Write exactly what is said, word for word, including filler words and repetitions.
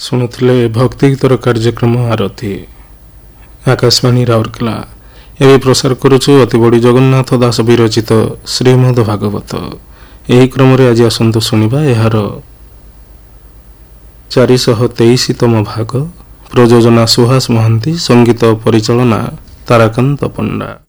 ଶୁଣୁଥିଲେ ଭକ୍ତି ଗୀତର କାର୍ଯ୍ୟକ୍ରମ ଆରତି। ଆକାଶବାଣୀ ରାଉରକେଲା। ଏବେ ପ୍ରସାର କରୁଛୁ ଅତି ବଡ଼ି ଜଗନ୍ନାଥ ଦାସ ବିରଚିତ ଶ୍ରୀମଦ ଭାଗବତ। ଏହି କ୍ରମରେ ଆଜି ଆସନ୍ତୁ ଶୁଣିବା ଏହାର ଚାରିଶହ ତେଇଶତମ ଭାଗ। ପ୍ରଯୋଜନା ସୁହାସ ମହାନ୍ତି, ସଙ୍ଗୀତ ପରିଚାଳନା ତାରାକାନ୍ତ ପଣ୍ଡା।